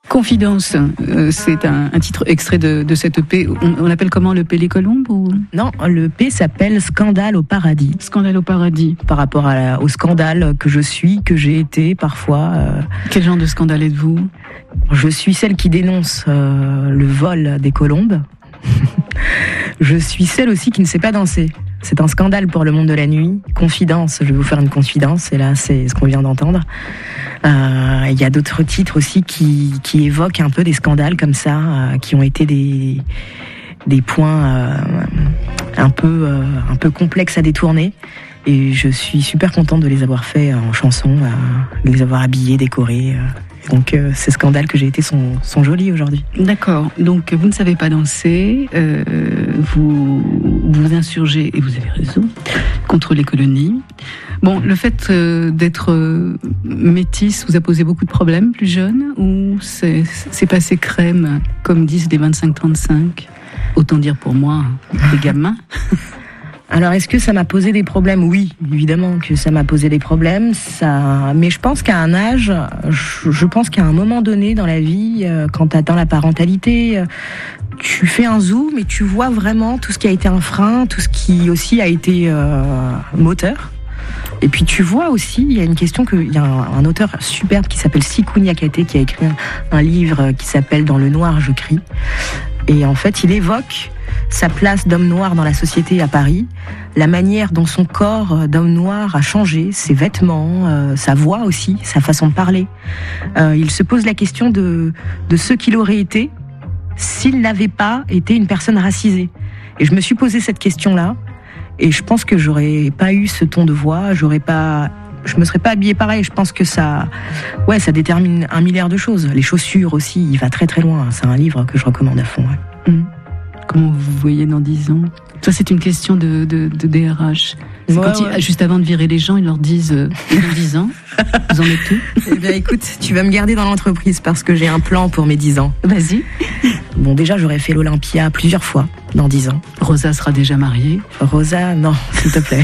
Confidence, c'est un titre extrait de cette EP. On l'appelle comment, l'EP Les Colombes ou... Non, l'EP s'appelle Scandale au paradis. Scandale au paradis. Par rapport au scandale que je suis, que j'ai été parfois. Quel genre de scandale êtes-vous ? Je suis celle qui dénonce le vol des colombes. Je suis celle aussi qui ne sait pas danser. C'est un scandale pour le monde de la nuit. Confidence, je vais vous faire une confidence, et là c'est ce qu'on vient d'entendre. Il y a d'autres titres aussi qui évoquent un peu des scandales comme ça, qui ont été des points un peu complexes à détourner. Et je suis super contente de les avoir faits en chanson, de les avoir habillés, décorés. Donc ces scandales que j'ai été sont jolis aujourd'hui. D'accord, donc vous ne savez pas danser, vous vous insurgez, et vous avez raison, contre les colonies. Bon, le fait d'être métisse vous a posé beaucoup de problèmes plus jeune, ou c'est passé crème, comme disent les 25-35 ? Autant dire pour moi, les gamins. Alors, est-ce que ça m'a posé des problèmes ? Oui, évidemment que ça m'a posé des problèmes. Mais je pense qu'à un âge, je pense qu'à un moment donné dans la vie, quand tu atteins la parentalité, tu fais un zoom et tu vois vraiment tout ce qui a été un frein, tout ce qui aussi a été moteur. Et puis tu vois aussi, il y a une question il y a un auteur superbe qui s'appelle Sekou Niakate qui a écrit un livre qui s'appelle Dans le noir je crie. Et en fait, il évoque sa place d'homme noir dans la société à Paris, la manière dont son corps d'homme noir a changé, ses vêtements, sa voix aussi, sa façon de parler. Il se pose la question de ce qu'il aurait été s'il n'avait pas été une personne racisée. Et je me suis posé cette question-là, et je pense que j'aurais pas eu ce ton de voix, je me serais pas habillée pareil. Je pense que ça détermine un milliard de choses. Les chaussures aussi, il va très très loin. C'est un livre que je recommande à fond. Ouais. Comment vous vous voyez dans 10 ans ? Ça, c'est une question de DRH. C'est juste avant de virer les gens, ils leur disent dans 10 ans, vous en êtes tout ? Eh bien, écoute, tu vas me garder dans l'entreprise parce que j'ai un plan pour mes 10 ans. Vas-y. Bon, déjà, j'aurais fait l'Olympia plusieurs fois dans 10 ans. Rosa sera déjà mariée ? Rosa, non, s'il te plaît.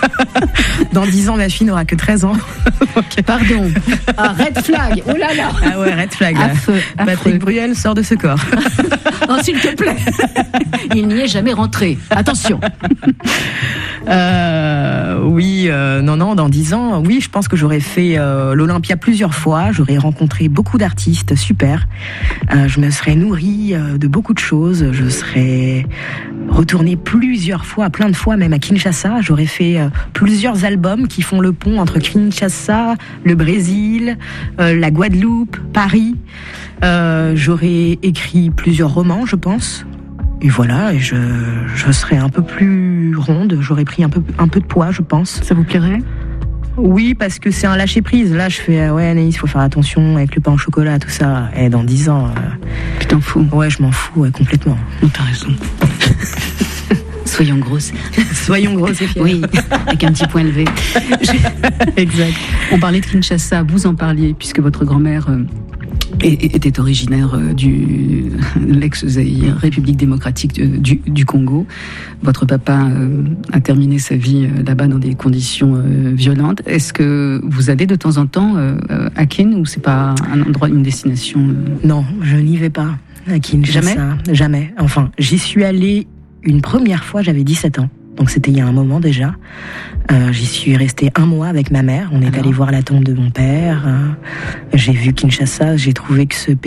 Dans 10 ans, ma fille n'aura que 13 ans. Okay. Pardon. Ah, red flag. Oh là là. Ah ouais, red flag. Affreux. Patrick Bruel sort de ce corps. Non, s'il te plaît. Il n'y est jamais rentré. Attention. Oui, non, dans 10 ans, oui, je pense que j'aurais fait l'Olympia plusieurs fois. J'aurais rencontré beaucoup d'artistes super. Je me serais nourrie de beaucoup de choses. Je serais retournée plusieurs fois, plein de fois, même à Kinshasa. J'aurais fait plusieurs albums qui font le pont entre Kinshasa, le Brésil, la Guadeloupe, Paris. J'aurais écrit plusieurs romans, je pense. Et voilà, et je serais un peu plus ronde, j'aurais pris un peu de poids, je pense. Ça vous plairait ? Oui, parce que c'est un lâcher-prise. Là, je fais, ouais, Anaïs, faut faire attention avec le pain au chocolat, tout ça. Et dans 10 ans... Tu t'en fous ? Ouais, je m'en fous, ouais, complètement. Non, t'as raison. Soyons grosses. Soyons grosses et fières. Oui, avec un petit point levé. Exact. On parlait de Kinshasa, vous en parliez, puisque votre grand-mère... était originaire de l'ex-Zaïre, République démocratique du Congo. Votre papa a terminé sa vie là-bas dans des conditions violentes. Est-ce que vous allez de temps en temps à Kin, ou c'est pas un endroit, une destination Non, je n'y vais pas à Kinshasa. Jamais. Enfin, j'y suis allée une première fois, j'avais 17 ans. Donc c'était il y a un moment déjà. J'y suis restée 1 mois avec ma mère. On est allé voir la tombe de mon père. J'ai vu Kinshasa. J'ai trouvé que ce